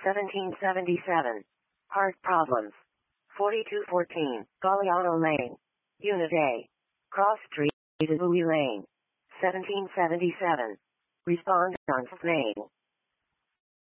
1777. Heart problems. 4214, Galliano Lane. Unit A. Cross Street, Louis Lane. 1777. Respondent's name.